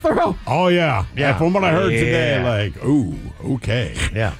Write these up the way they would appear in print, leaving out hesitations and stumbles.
throw. Oh, yeah. Yeah. From what I heard today, like, ooh, okay. Yeah.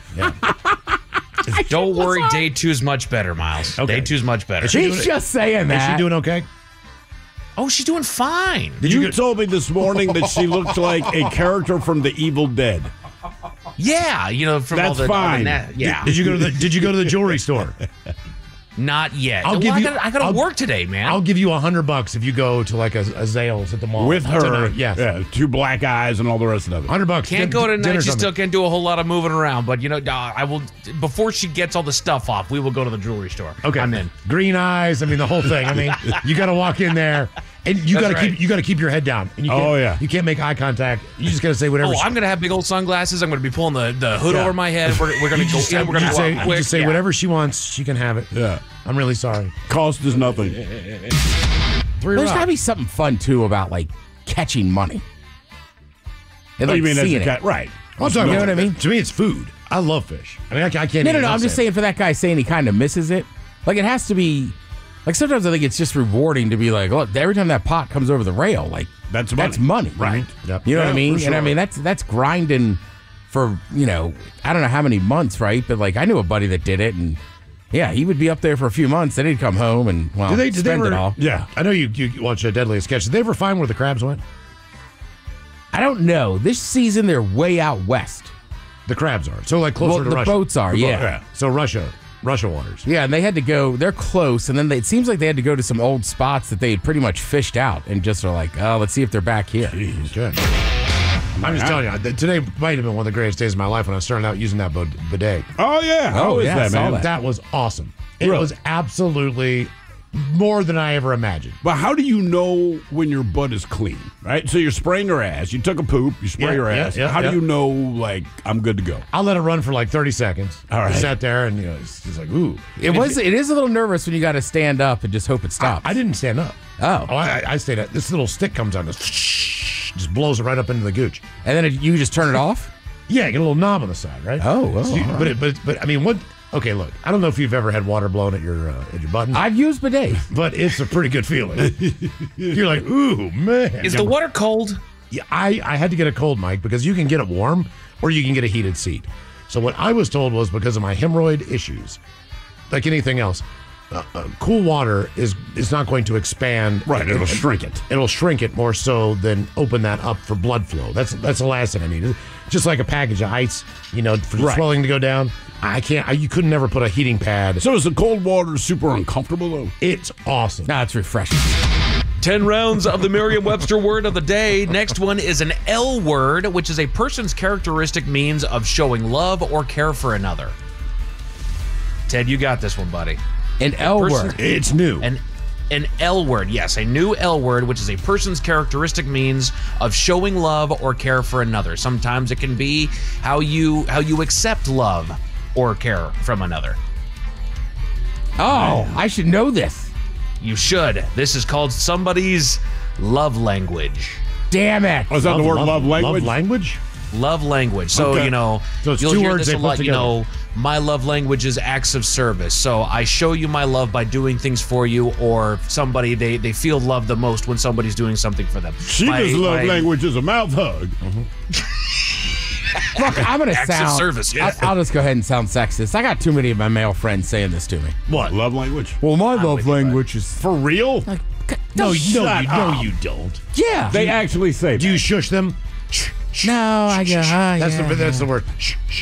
Don't worry, day 2's much better, Miles. Okay. Day 2's much better. He's just saying Is that. she doing okay? Oh, she's doing fine. You told me this morning that she looked like a character from The Evil Dead. Yeah, from That's all the fine. yeah. Did you go to the jewelry store? Not yet. I'll give you- I gotta work today, man. I'll give you $100 if you go to like a Zales at the mall With her. tonight. Yes. Yeah, 2 black eyes and all the rest of it. $100. Can't go tonight. dinner She something. still can't do a whole lot of moving around. But I will. Before she gets all the stuff off, we will go to the jewelry store. Okay, I'm in. Green eyes. I mean, the whole thing. I mean, you got to walk in there, and you got That's to right. keep keep your head down. And you can't, Oh, yeah. you can't make eye contact. You just got to say whatever. Oh, I'm gonna have big old sunglasses. I'm gonna be pulling the hood Yeah. over my head. We're gonna go in. We're gonna go out quick. just say Yeah. whatever she wants. She can have it. Yeah. I'm really sorry. Cost is nothing. There's got to be something fun, too, about, like, catching money. And, Oh, like, you mean as seeing a it. guy? Right. I'm talking You know about- what I mean? To me, it's food. I love fish. I mean, I can't. No, even I'm say just saying for that guy saying he kind of misses it. Like, it has to be... Like, sometimes I think it's just rewarding to be like, look, every time that pot comes over the rail, like, That's money. that's money. Right. Yep. You know what I Yeah, mean? for And I sure. mean, that's grinding for, I don't know how many months, right? But, like, I knew a buddy that did it, and... Yeah, he would be up there for a few months, then he'd come home and, well, Did they spend ever? it all. Yeah, I know you watch Deadliest Catch. Did they ever find where the crabs went? I don't know. This season, they're way out west. The crabs are so like closer Well, to the Russia. boats are, yeah. So Russia waters. Yeah, and they had to go, they're close, and then it seems like they had to go to some old spots that they had pretty much fished out and just are like, oh, let's see if they're back here. Okay. I'm just telling you, today might have been one of the greatest days of my life when I started out using that bidet. Oh, yeah. How Oh, is yeah, I that, saw man? that. That was awesome. It Really? was absolutely more than I ever imagined. But how do you know when your butt is clean, right? So you're spraying your ass. You took a poop. You spray Yeah, your yeah, ass. yeah, how yeah. do you know, like, I'm good to go? I'll let it run for like 30 seconds. All right. I sat there and it's just like, ooh. It is a little nervous when you got to stand up and just hope it stops. I didn't stand up. Oh. I stayed up. This little stick comes out and goes, just blows it right up into the gooch. And then you just turn it off? Yeah, you get a little knob on the side, right? Oh, So you- all but I mean, what? Okay, look, I don't know if you've ever had water blown at your button, I've used bidets. but it's a pretty good feeling. You're like, ooh, man. Is the water cold? Yeah, I had to get a cold mic because you can get it warm or you can get a heated seat. So what I was told was because of my hemorrhoid issues, like anything else, cool water is not going to expand. Right, it'll shrink it. It'll shrink it more so than open that up for blood flow. That's the last thing I need. Just like a package of ice, for Right. swelling to go down. You could never put a heating pad. So is the cold water super uncomfortable, though? It's awesome. No, it's refreshing. 10 rounds of the Merriam-Webster word of the day. Next one is an L word, which is a person's characteristic means of showing love or care for another. Ted, you got this one, buddy. An L person- word. It's new. An L word, yes, a new L word, which is a person's characteristic means of showing love or care for another. Sometimes it can be how you accept love or care from another. Oh, I should know this. You should. This is called somebody's love language. Damn it. Oh, is that the word love language? Love language? Love language. So, Okay. So it's you'll two hear words this they a put lot, together. my love language is acts of service. So I show you my love by doing things for you, or somebody, they feel love the most when somebody's doing something for them. Shiva's love language is a mouth hug. Look, I'm going to Acts of sound. service, yeah. I'll just go ahead and sound sexist. I got too many of my male friends saying this to me. What? Love language? Well, my love language is. For real? No, shut up. you don't. Yeah. They actually say Do you shush them? no, I go, That's the word.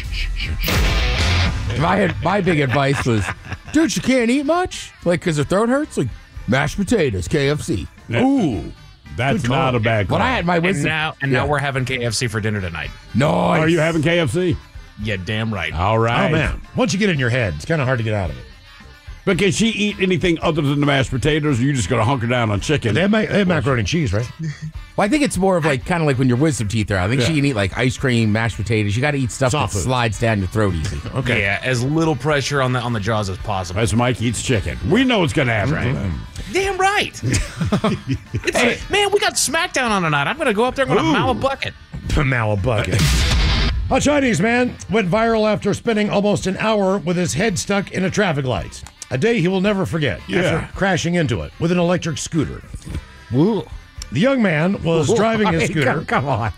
My big advice was, dude, you can't eat much? Like, because her throat hurts? Like, mashed potatoes, KFC. that. Ooh. That's Good call. not a bad call. When I had my And wisdom. now we're having KFC for dinner tonight. Nice. Are you having KFC? Yeah, damn right. All right. Oh, man. Once you get it in your head, it's kind of hard to get out of it. But can she eat anything other than the mashed potatoes, or you just going to hunker down on chicken? They have macaroni and cheese, right? Well, I think it's more of like kind of like when your wisdom teeth are out. I think she can eat like ice cream, mashed potatoes. You got to eat stuff Soft that food. slides down your throat easy. Okay. Yeah, as little pressure on the jaws as possible. As Mike eats chicken. We know it's going to happen. Right. Damn right. Man, we got SmackDown on tonight. I'm going to go up there and I'm going to mow a bucket. Now a bucket. A Chinese man went viral after spending almost an hour with his head stuck in a traffic light. A day he will never forget Yeah. after crashing into it with an electric scooter. The young man was driving his Why? scooter. Come on.